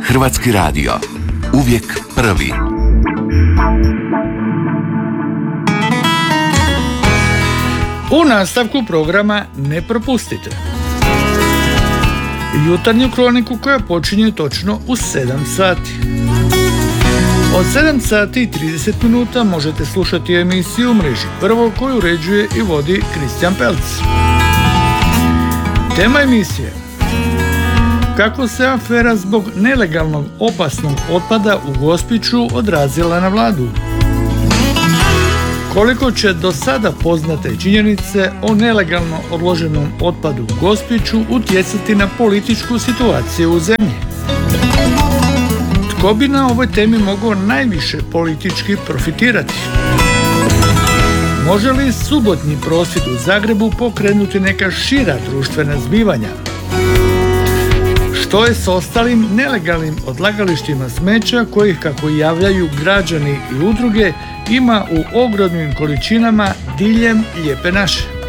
Hrvatski radio. Uvijek prvi. U nastavku programa ne propustite jutarnju kroniku koja počinje točno u 7 sati. Od 7 sati i 30 minuta možete slušati emisiju u mreži Prvo koju uređuje i vodi Kristijan Pelc. Tema emisije: kako se afera zbog nelegalnog opasnog otpada u Gospiću odrazila na vladu? Koliko će do sada poznate činjenice o nelegalno odloženom otpadu u Gospiću utjecati na političku situaciju u zemlji? Tko bi na ovoj temi mogao najviše politički profitirati? Može li subotnji prosvjed u Zagrebu pokrenuti neka šira društvena zbivanja? Što je s ostalim nelegalnim odlagalištima smeća kojih, kako javljaju građani i udruge, ima u ogromnim količinama diljem Lijepe naše?